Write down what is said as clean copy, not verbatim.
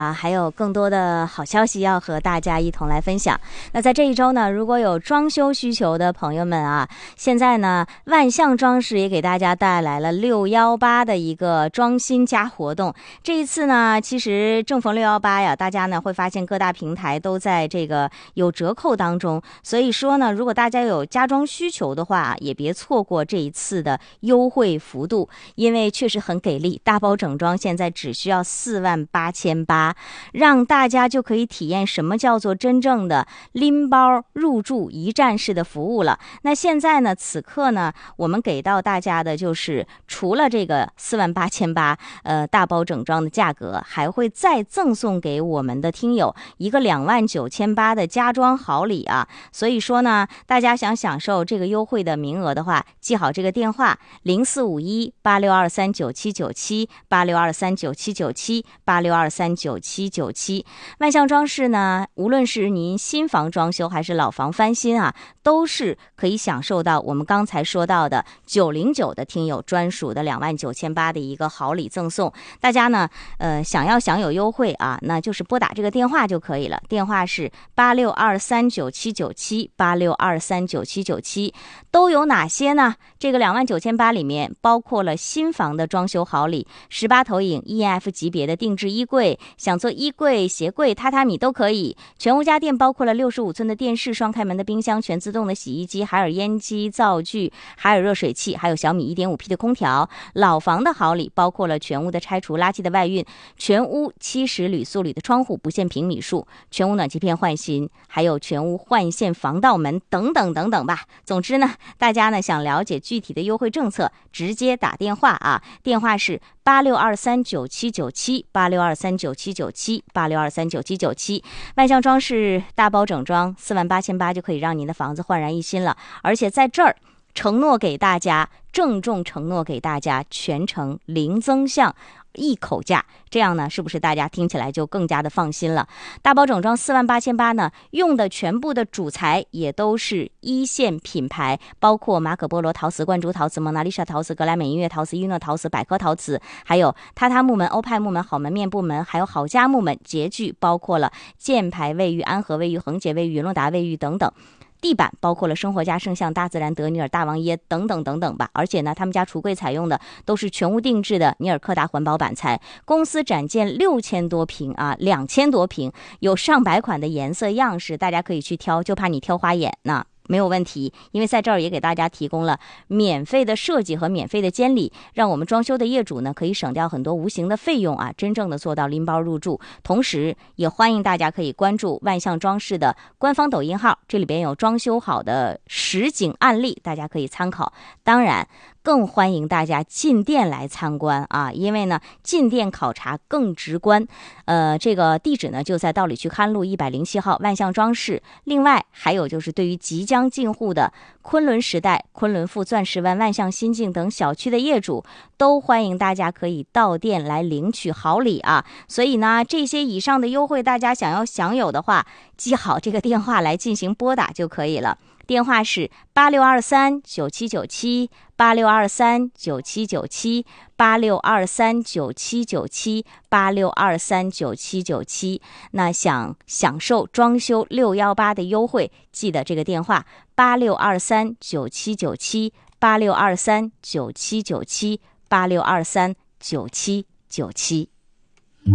还有更多的好消息要和大家一同来分享。那在这一周呢，如果有装修需求的朋友们啊，现在呢万象装饰也给大家带来了618的一个装新加活动。这一次呢，其实正逢618呀，大家呢会发现各大平台都在这个有折扣当中，所以说呢，如果大家有家装需求的话，也别错过这一次的优惠幅度，因为确实很给力，大包整装现在只需要48800，让大家就可以体验什么叫做真正的拎包入住一站式的服务了。那现在呢，此刻呢，我们给到大家的就是除了这个48800大包整装的价格，还会再赠送给我们的听友一个29800的家装好礼啊。所以说呢，大家想享受这个优惠的名额的话，记好这个电话0451862397978623979786239797。万象装饰呢，无论是您新房装修还是老房翻新啊，都是可以享受到我们刚才说到的909的听友专属的29800的一个好礼赠送。大家呢想要享有优惠啊，那就是拨打这个电话就可以了，电话是8623979786239797。都有哪些呢？这个29800里面包括了新房的装修好礼，18投影 EF 级别的定制衣柜，想做衣柜、鞋柜、榻榻米都可以。全屋家电包括了65寸的电视、双开门的冰箱、全自动的洗衣机、海尔烟机、灶具、海尔热水器，还有小米 1.5P 的空调。老房的好礼包括了全屋的拆除、垃圾的外运，全屋70铝塑铝的窗户不限平米数，全屋暖气片换新，还有全屋换线防盗门等等等等吧。总之呢，大家呢想了解具体的优惠政策，直接打电话啊，电话是862397978623979786239797。万象装饰大包整装48800就可以让您的房子焕然一新了，而且在这儿承诺给大家，郑重承诺给大家全程零增项一口价，这样呢是不是大家听起来就更加的放心了？大包整装48800呢，用的全部的主材也都是一线品牌，包括马可波罗陶瓷、灌珠陶瓷、蒙娜丽莎陶瓷、格莱美音乐陶瓷、伊诺陶瓷、百科陶瓷，还有榻榻木门、欧派木门、好门面部门，还有好家木门，洁具包括了箭牌卫浴、安和卫浴、恒洁卫浴、云洛达卫浴等等。地板包括了生活家、圣象、大自然、德尼尔、大王耶等等等等吧。而且呢，他们家橱柜采用的都是全屋定制的尼尔柯达环保板材。公司展件6000多平啊，2000多平，有上百款的颜色样式，大家可以去挑，就怕你挑花眼呢。没有问题，因为在这儿也给大家提供了免费的设计和免费的监理，让我们装修的业主呢可以省掉很多无形的费用啊，真正的做到拎包入住。同时也欢迎大家可以关注万象装饰的官方抖音号，这里边有装修好的实景案例，大家可以参考。当然更欢迎大家进店来参观啊，因为呢进店考察更直观。这个地址呢就在道理区刊路107号万象装饰。另外还有就是对于即将进户的昆仑时代、昆仑富、钻石湾、万象新境等小区的业主，都欢迎大家可以到店来领取好礼啊。所以呢，这些以上的优惠大家想要享有的话，记好这个电话来进行拨打就可以了。电话是86239797862397978623979786239797。那想享受装修618的优惠，记得这个电话862397978623979786239797。